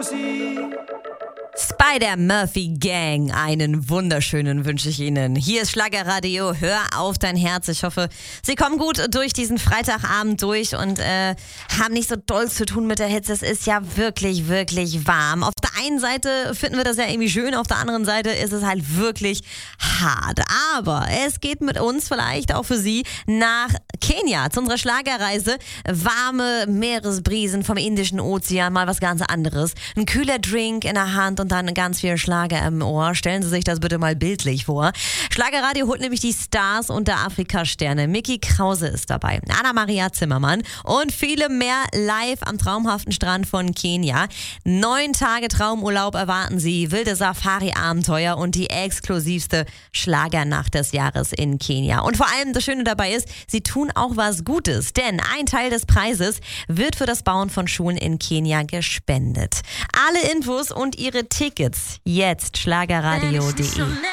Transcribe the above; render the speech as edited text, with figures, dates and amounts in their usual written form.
Spider-Murphy Gang, einen wunderschönen wünsche ich Ihnen. Hier ist Schlagerradio, hör auf dein Herz. Ich hoffe, Sie kommen gut durch diesen Freitagabend durch und haben nicht so doll zu tun mit der Hitze. Es ist ja wirklich, wirklich warm. Auf der einen Seite finden wir das ja irgendwie schön, auf der anderen Seite ist es halt wirklich hart. Aber es geht mit uns vielleicht auch für Sie nach Kenia zu unserer Schlagerreise. Warme Meeresbrisen vom Indischen Ozean, mal was ganz anderes. Ein kühler Drink in der Hand und dann ganz viel Schlager im Ohr. Stellen Sie sich das bitte mal bildlich vor. Schlagerradio holt nämlich die Stars und der Afrika-Sterne. Micky Krause ist dabei, Anna-Maria Zimmermann und viele mehr live am traumhaften Strand von Kenia. 9 Tage Traumurlaub erwarten Sie, wilde Safari-Abenteuer und die exklusivste Schlagernacht des Jahres in Kenia. Und vor allem das Schöne dabei ist, Sie tun auch was Gutes, denn ein Teil des Preises wird für das Bauen von Schulen in Kenia gespendet. Alle Infos und Ihre Tickets jetzt schlagerradio.de.